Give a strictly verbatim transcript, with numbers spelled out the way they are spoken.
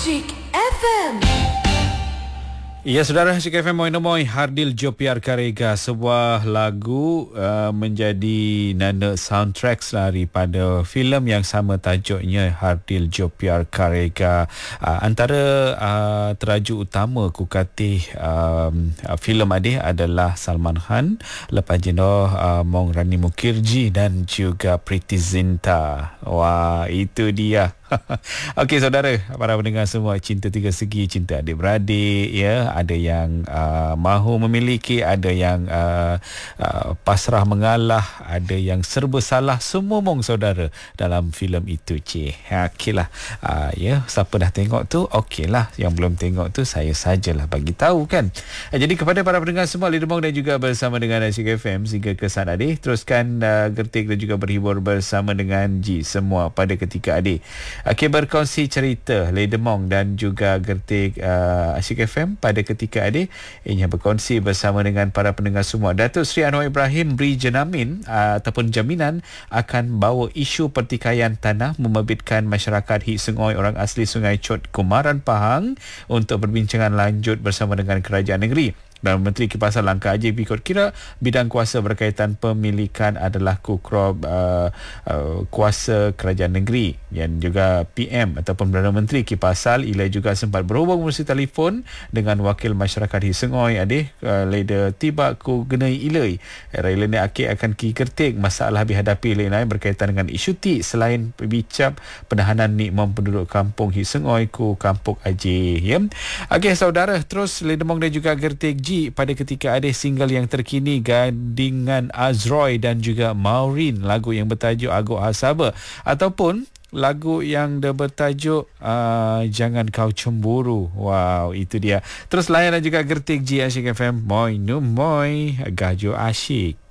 Asyik F M. Ya, saudara, Asyik F M Moi Nomoi Hardil Jopiar Karega, sebuah lagu uh, menjadi nada soundtrack daripada filem yang sama tajuknya, Hardil Jopiar Karega. Uh, antara uh, teraju utama kukatih um, uh, filem ade adalah Salman Khan, lepas jeno uh, Mong Rani Mukherjee dan juga Preity Zinta. Wah, itu dia. Okey saudara, para pendengar semua, cinta tiga segi, cinta adik-beradik, ya, ada yang uh, mahu memiliki, ada yang uh, uh, pasrah mengalah, ada yang serba salah, semua mong saudara dalam filem itu, cik. Okeylah, uh, ya, siapa dah tengok tu, okeylah, yang belum tengok tu saya sajalah bagi tahu kan. Uh, jadi kepada para pendengar semua, Leader Mong dan juga bersama dengan Asyik F M sehingga ke saat adik, teruskan uh, gertik dan juga berhibur bersama dengan Ji semua pada ketika adik. Okey, berkongsi cerita Lady Mong dan juga gertik uh, Asyik F M pada ketika adik ini berkongsi bersama dengan para pendengar semua. Datuk Seri Anwar Ibrahim beri jenamin uh, ataupun jaminan akan bawa isu pertikaian tanah membabitkan masyarakat Hit Sengoi orang asli Sungai Chot Kumaran Pahang untuk perbincangan lanjut bersama dengan kerajaan negeri. Dan Menteri Kipasan Langkah Haji Bikot kira bidang kuasa berkaitan pemilikan adalah kukrob uh, uh, kuasa kerajaan negeri, yang juga P M ataupun Perdana Menteri Kipasan Ilai juga sempat berhubung melalui telefon dengan wakil masyarakat Hisengoi adih uh, leda tiba ku genai Ilai Raila ni akik akan ki kertik masalah dihadapi lain-lain berkaitan dengan isu ti selain bicap penahanan nikmam penduduk kampung Hisengoi ku kampung Haji, ya. Okey saudara, terus Leda Mong dan juga gertik Ji pada ketika ada single yang terkini gandingan Azroy dan juga Maureen, lagu yang bertajuk Agok Asaba ataupun lagu yang dia bertajuk uh, Jangan Kau Cemburu. Wow, itu dia. Terus layan dan juga gertik Ji Asyik F M Moi Nomoi Gajo Asyik.